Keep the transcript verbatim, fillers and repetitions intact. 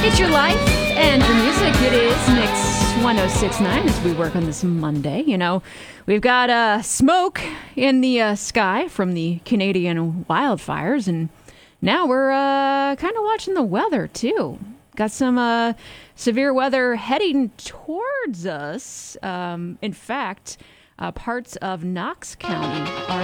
It's your life and your music. It is Mix one oh six point nine as we work on this Monday. You know, we've got uh, smoke in the uh, sky from the Canadian wildfires, and now we're uh, kind of watching the weather, too. Got some uh, severe weather heading towards us. Um, in fact, uh, parts of Knox County are